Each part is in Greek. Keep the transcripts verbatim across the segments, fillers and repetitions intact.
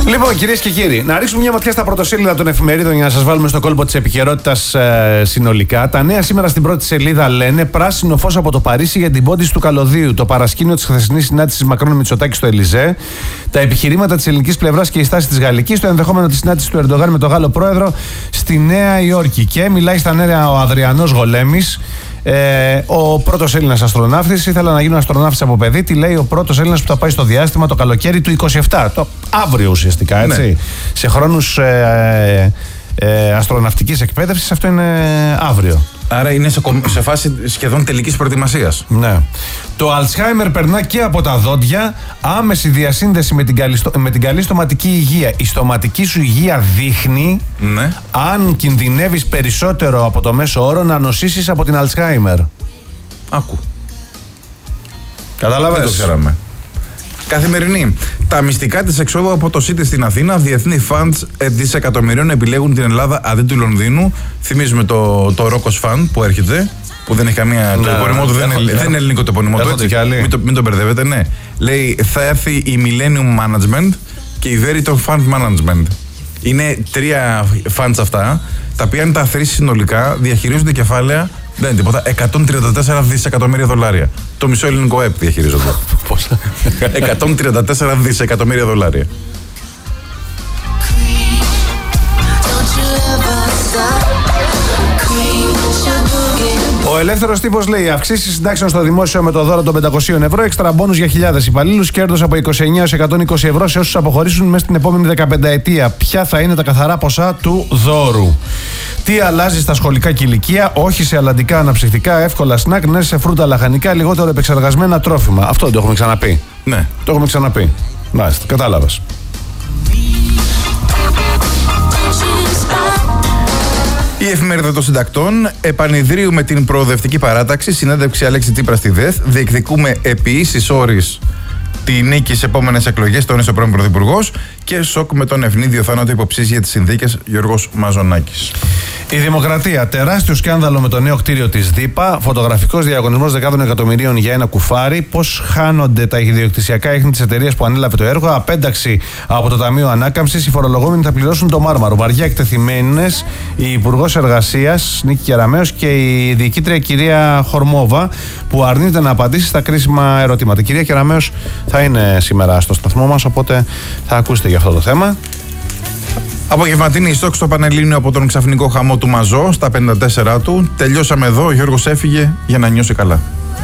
Λοιπόν, κυρίες και κύριοι, να ρίξουμε μια ματιά στα πρωτοσέλιδα των εφημερίδων για να σας βάλουμε στο κόλπο της επικαιρότητας ε, συνολικά. Τα νέα σήμερα στην πρώτη σελίδα λένε πράσινο φως από το Παρίσι για την πόντιση του καλωδίου. Το παρασκήνιο της χθεσινής συνάντησης Μακρόν Μητσοτάκη στο Ελιζέ. Τα επιχειρήματα της ελληνικής πλευράς και η στάση της γαλλικής. Το ενδεχόμενο της συνάντησης του Ερντογάν με τον Γάλλο πρόεδρο στη Νέα Υόρκη. Και μιλάει στα νέα ο Αδριανός Γολέμης. Ε, ο πρώτος Έλληνας αστροναύτης. Ήθελα να γίνω αστροναύτης από παιδί. Τι λέει ο πρώτος Έλληνας που θα πάει στο διάστημα το καλοκαίρι του είκοσι επτά. Το αύριο ουσιαστικά, έτσι. Ναι. Σε χρόνους ε, ε, αστροναυτικής εκπαίδευσης αυτό είναι αύριο. Άρα είναι σε, σε φάση σχεδόν τελικής προετοιμασίας. Ναι. Το Αλτσχάιμερ περνά και από τα δόντια. Άμεση διασύνδεση με την καλή, με την καλή στοματική υγεία. Η στοματική σου υγεία δείχνει, ναι, αν κινδυνεύεις περισσότερο από το μέσο όρο να νοσήσεις από την Αλτσχάιμερ. Άκου. Κατάλαβες. Δεν το ξέραμε. Καθημερινή. Τα μυστικά της εξόδου από το City στην Αθήνα. Διεθνή funds δισεκατομμυρίων επιλέγουν την Ελλάδα αντί του Λονδίνου. Θυμίζουμε το, το Rocos Fund που έρχεται. Που δεν έχει καμία. Ναι, το επωνυμό του δεν, δεν είναι ελληνικό το επωνυμό του. Μην, το, μην το μπερδεύετε, ναι. Λέει θα έρθει η Millennium Management και η Veriton Fund Management. Είναι τρία funds αυτά, τα οποία αν τα θρήσει συνολικά διαχειρίζονται κεφάλαια. Δεν είναι τίποτα. εκατόν τριάντα τέσσερα δισεκατομμύρια δολάρια. Το μισό ελληνικό ΕΠ διαχειρίζονται. Πόσα? εκατόν τριάντα τέσσερα δισεκατομμύρια δολάρια. Ο ελεύθερος τύπος λέει αυξήσεις συντάξεων στο δημόσιο με το δώρο των πεντακόσια ευρώ, έξτρα μπόνους για χιλιάδες υπαλλήλους, κέρδος από είκοσι εννέα έως εκατόν είκοσι ευρώ σε όσους αποχωρήσουν μέσα στην επόμενη δεκαπενταετία. Ποια θα είναι τα καθαρά ποσά του δώρου? Τι αλλάζει στα σχολικά και ηλικία? Όχι σε αλλαντικά αναψυκτικά, εύκολα σνακ, ναι σε φρούτα λαχανικά, λιγότερο επεξεργασμένα τρόφιμα. Αυτό το έχουμε ξαναπεί. Ναι. Το έχουμε ξαναπεί. Μάλιστα, κατάλαβες. Η εφημερίδα των συντακτών. Επανειδρύουμε με την προοδευτική παράταξη. Συνέντευξη Αλέξη Τσίπρα στη ΔΕΘ. Διεκδικούμε επί ίσης όρης τη νίκη σε επόμενες εκλογές, τόνισε ο πρώην Πρωθυπουργός. Και σοκ με τον ευνίδιο θάνατο υποψήφιση για τις συνθήκες, Γιώργος Μαζονάκης. Η Δημοκρατία. Τεράστιο σκάνδαλο με το νέο κτίριο της ΔΥΠΑ. Φωτογραφικός διαγωνισμός δεκάδων εκατομμυρίων για ένα κουφάρι. Πώς χάνονται τα ιδιοκτησιακά ίχνη της εταιρείας που ανέλαβε το έργο. Απένταξη από το Ταμείο Ανάκαμψης. Οι φορολογούμενοι θα πληρώσουν το μάρμαρο. Βαριά εκτεθειμένες η Υπουργός Εργασίας Νίκη Κεραμέως και η διοικήτρια κυρία Χορμόβα που αρνείται να απαντήσει στα κρίσιμα ερωτήματα. Η κυρία Κεραμέως θα είναι σήμερα στο σταθμό μας, οπότε θα ακούσετε για αυτό το θέμα. Απογευματινή στόχη στο Πανελλήνιο από τον ξαφνικό χαμό του Μαζό στα πενήντα τέσσερα του. Τελειώσαμε εδώ. Ο Γιώργος έφυγε για να νιώσει καλά.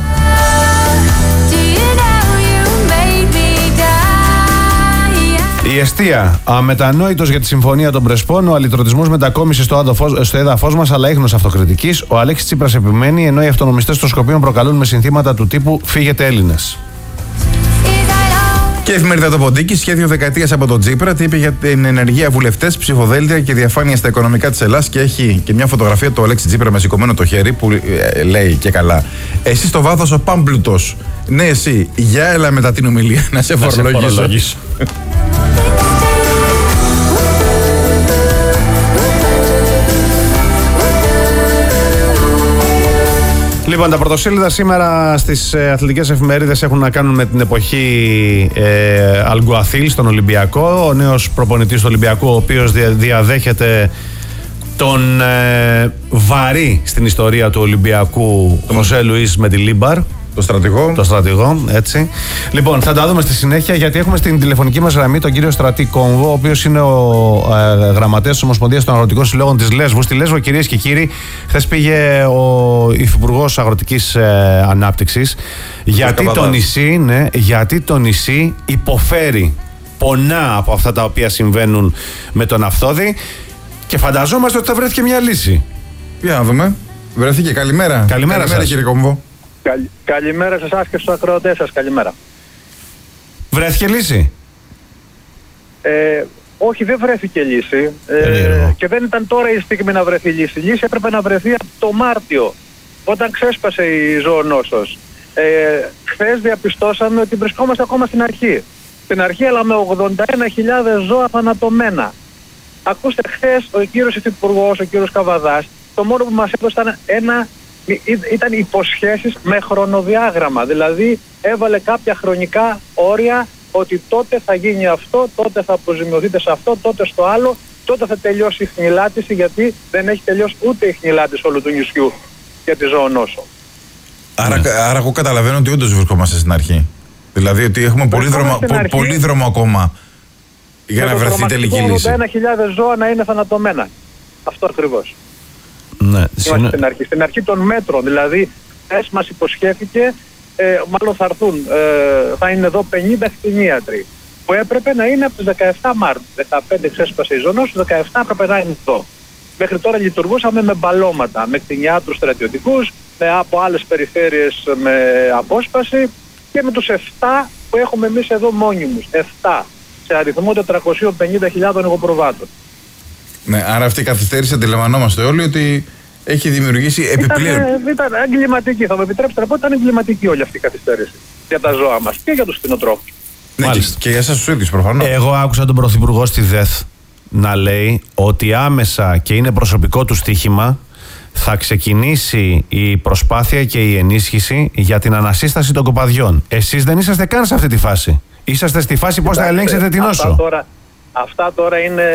Η εστία. Αμετανόητος για τη συμφωνία των Πρεσπών. Ο αλυτρωτισμός μετακόμισε στο, στο έδαφος μας, αλλά ίχνος αυτοκριτικής. Ο Αλέξης Τσίπρας επιμένει, ενώ οι αυτονομιστές των Σκοπίων προκαλούν με συνθήματα του τύπου «Φύγετε Έλληνες». Και η εφημερίδα Το Ποντίκι, σχέδιο δεκαετίας από τον Τσίπρα, τι είπε για την ενεργεία βουλευτές, ψηφοδέλτια και διαφάνεια στα οικονομικά της Ελλάδας. Και έχει και μια φωτογραφία του Αλέξη Τσίπρα με σηκωμένο το χέρι που ε, λέει και καλά. Εσύ στο βάθος ο πάμπλουτος. Ναι, εσύ, για έλα μετά την ομιλία να σε φορολογήσω. Λοιπόν, τα πρωτοσέλιδα σήμερα στις ε, αθλητικές εφημερίδες έχουν να κάνουν με την εποχή ε, Αλγκουαθίλ στον Ολυμπιακό. Ο νέος προπονητής του Ολυμπιακού, ο οποίος δια, διαδέχεται τον ε, βαρύ στην ιστορία του Ολυμπιακού Χωσέ Λουίς Μεντιλίμπαρ. Το στρατηγό. Το στρατηγό, έτσι. Λοιπόν, θα τα δούμε στη συνέχεια, γιατί έχουμε στην τηλεφωνική μας γραμμή τον κύριο Στρατή Κόμβο, ο οποίος είναι ο ε, γραμματέας της Ομοσπονδίας των Αγροτικών Συλλόγων της Λέσβου. Στη Λέσβο, κυρίες και κύριοι, χθες πήγε ο Υφυπουργός Αγροτικής ε, Ανάπτυξης. Γιατί το, νησί, ναι, γιατί το νησί υποφέρει, πονά από αυτά τα οποία συμβαίνουν με τον Αυθόδη και φανταζόμαστε ότι θα βρέθηκε μια λύση. Για να δούμε. Βρέθηκε. Καλημέρα. Καλημέρα, Καλημέρα κύριε Κόμβο. Καλη, καλημέρα σε εσάς και στους ακροατές σας, καλημέρα. Βρέθηκε λύση? Ε, όχι, δεν βρέθηκε λύση ε, και δεν ήταν τώρα η στιγμή να βρεθεί λύση. Η λύση έπρεπε να βρεθεί από το Μάρτιο, όταν ξέσπασε η ζωονόσος. Ε, χθες διαπιστώσαμε ότι βρισκόμαστε ακόμα στην αρχή. Στην αρχή, αλλά με ογδόντα ένα χιλιάδες ζώα θανατωμένα. Ακούστε, χθες ο κύριος Υφυπουργός, ο κύριος Καβαδάς, το μόνο που μας έδωσε ήταν ένα... ήταν υποσχέσεις με χρονοδιάγραμμα, δηλαδή έβαλε κάποια χρονικά όρια ότι τότε θα γίνει αυτό, τότε θα αποζημιωθείτε σε αυτό, τότε στο άλλο, τότε θα τελειώσει η χνηλάτιση, γιατί δεν έχει τελειώσει ούτε η χνηλάτιση όλου του νησιού για τη ζωονόσο. Άρα, ναι. άρα εγώ καταλαβαίνω ότι όντως βρισκόμαστε στην αρχή. Δηλαδή ότι έχουμε πολύ δρόμο, πο, πολύ δρόμο ακόμα για να βρεθεί τελική λύση. ογδόντα ένα χιλιάδες ζώα να είναι θανατωμένα. Αυτό ακριβώς. Ναι, Είμαστε στην αρχή. Στην αρχή των μέτρων, δηλαδή, ΕΣ μας υποσχέθηκε, ε, μάλλον θα έρθουν, ε, θα είναι εδώ πενήντα κτηνίατροι, που έπρεπε να είναι από τις δεκαεφτά Μάρτου. δεκαπέντε ξέσπασε η ζωνός, δεκαεφτά έπρεπε να είναι εδώ. Μέχρι τώρα λειτουργούσαμε με μπαλώματα, με κτηνιάτρους στρατιωτικούς, με από άλλες περιφέρειες με απόσπαση και με τους εφτά που έχουμε εμείς εδώ μόνιμους. εφτά σε αριθμό τετρακόσιες πενήντα χιλιάδες εγωπροβάτων. Ναι, άρα αυτή η καθυστέρηση αντιλαμβανόμαστε όλοι ότι έχει δημιουργήσει επιπλέον. Ήταν, ήταν εγκληματική, θα μου επιτρέψετε να πω, ήταν εγκληματική όλη αυτή η καθυστέρηση για τα ζώα μας και για τους κτηνοτρόφους. Ναι, και, και για εσάς τους ίδιους προφανώς. Εγώ άκουσα τον Πρωθυπουργό στη ΔΕΘ να λέει ότι άμεσα, και είναι προσωπικό του στοίχημα, θα ξεκινήσει η προσπάθεια και η ενίσχυση για την ανασύσταση των κοπαδιών. Εσείς δεν είσαστε καν σε αυτή τη φάση. Είσαστε στη φάση πώς θα ελέγξετε την νόσο. Αυτά τώρα, αυτά τώρα είναι,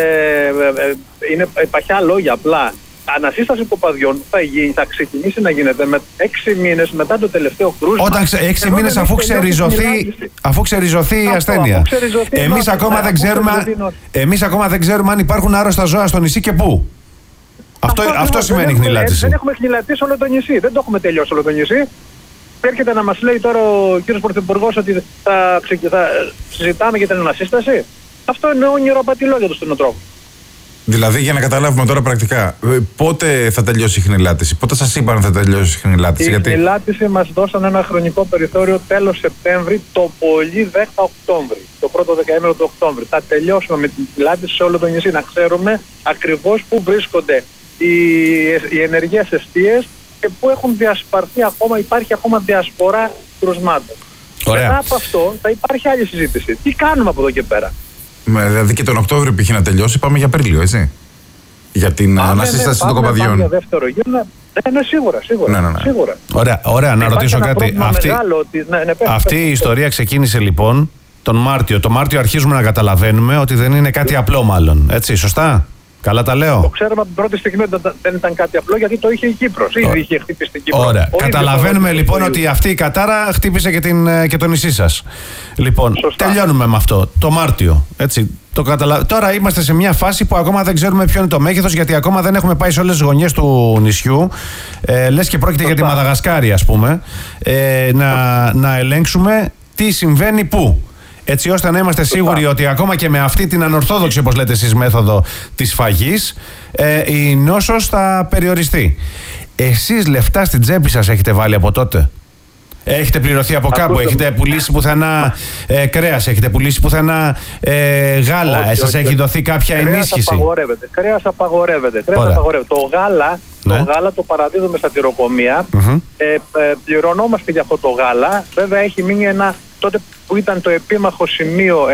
είναι παχιά λόγια απλά. Ανασύσταση κοπαδιών θα, γίνει, θα ξεκινήσει να γίνεται με έξι μήνες μετά το τελευταίο κρούσμα. Όταν ξε, έξι μήνες αφού ξεριζωθεί, αφού ξεριζωθεί η ασθένεια. Εμείς ακόμα, δεν ξέρουμε, εμείς ακόμα δεν ξέρουμε αν υπάρχουν άρρωστα ζώα στο νησί και πού. Αυτό, αυτό, αυτό σημαίνει χνηλάτιση. Δεν έχουμε χνηλατίσει όλο το νησί. Δεν το έχουμε τελειώσει όλο το νησί. Έρχεται να μας λέει τώρα ο κύριος Πρωθυπουργός ότι θα, θα συζητάμε για την ανασύσταση. Αυτό είναι όνειρο απατηλό για τους κτηνοτρόφους. Δηλαδή, για να καταλάβουμε τώρα πρακτικά, πότε θα τελειώσει η χνηλάτιση, πότε σας είπαν θα τελειώσει η χνηλάτιση? Η γιατί... χνηλάτιση μας δώσαν ένα χρονικό περιθώριο τέλος Σεπτέμβρη, το πολύ δέκα Οκτώβρη. Το πρώτο δεκαήμερο του Οκτώβρη. Θα τελειώσουμε με την χνηλάτιση σε όλο το νησί, να ξέρουμε ακριβώς πού βρίσκονται οι, οι ενεργές εστίες και πού έχουν διασπαρθεί ακόμα, υπάρχει ακόμα διασπορά κρουσμάτων. Μετά από αυτό θα υπάρχει άλλη συζήτηση. Τι κάνουμε από εδώ και πέρα? Με, δηλαδή και τον Οκτώβριο που είχε να τελειώσει, πάμε για Απρίλιο, έτσι. Για την πάμε, ανασύσταση ναι, των κοπαδιών. Πάμε για δεύτερο γύρο. Ναι, ναι, σίγουρα, σίγουρα. Ναι, ναι, ναι. σίγουρα. Ωραία, ωραία, να ρωτήσω κάτι. Αυτή, μεγάλο, ότι, ναι, ναι, πες, αυτή πες, η ιστορία πες. ξεκίνησε λοιπόν τον Μάρτιο. Το Μάρτιο αρχίζουμε να καταλαβαίνουμε ότι δεν είναι κάτι απλό, μάλλον. Έτσι, σωστά? Καλά τα λέω. Το ξέραμε από την πρώτη στιγμή ότι δεν ήταν κάτι απλό, γιατί το είχε η Κύπρος. Ήδη είχε χτυπήσει στην Κύπρο. Ωραία. Καταλαβαίνουμε λοιπόν ότι αυτή η κατάρα χτύπησε και, την, και το νησί σας. Λοιπόν, σωστά. Τελειώνουμε με αυτό. Το Μάρτιο. Έτσι, το καταλα... Τώρα είμαστε σε μια φάση που ακόμα δεν ξέρουμε ποιο είναι το μέγεθος, γιατί ακόμα δεν έχουμε πάει σε όλες τις γωνιές του νησιού. Ε, λες και πρόκειται σωστά. για τη Μαδαγασκάρη, ας πούμε. Ε, να, να ελέγξουμε τι συμβαίνει πού. Έτσι ώστε να είμαστε σίγουροι ότι ακόμα και με αυτή την ανορθόδοξη, όπως λέτε εσείς, μέθοδο της φαγής, ε, η νόσος θα περιοριστεί. Εσείς λεφτά στην τσέπη σας έχετε βάλει από τότε? Έχετε πληρωθεί από κάπου? Ακούστε. Έχετε πουλήσει πουθενά ε, κρέας? Έχετε πουλήσει πουθενά ε, γάλα? Όχι, σας όχι, έχει δοθεί κάποια κρέας ενίσχυση? Απαγορεύεται. Κρέας απαγορεύεται. Κρέας απαγορεύεται. Το γάλα, ναι. το γάλα το παραδίδουμε στα τυροκομεία. Mm-hmm. Ε, ε, πληρωνόμαστε για αυτό το γάλα. Βέβαια έχει μείνει ένα, τότε που ήταν το επίμαχο σημείο